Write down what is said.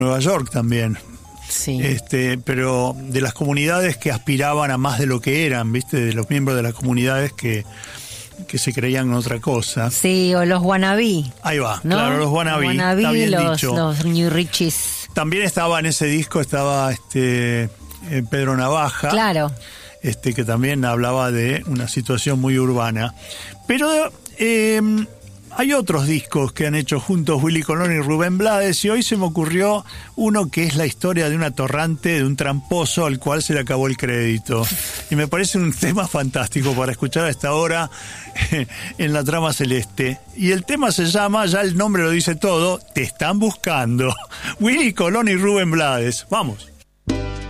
Nueva York también. Sí. Pero de las comunidades que aspiraban a más de lo que eran, ¿viste? De los miembros de las comunidades que se creían en otra cosa. Sí, o los wannabe. Ahí va, ¿no? claro, los wannabe, está bien dicho. Los New Richies. También estaba en ese disco, Pedro Navaja. Claro. Que también hablaba de una situación muy urbana. Pero hay otros discos que han hecho juntos Willy Colón y Rubén Blades, y hoy se me ocurrió uno que es la historia de un atorrante, de un tramposo al cual se le acabó el crédito. Y me parece un tema fantástico para escuchar a esta hora en la Trama Celeste. Y el tema se llama, ya el nombre lo dice todo, Te están buscando. Willy Colón y Rubén Blades. Vamos.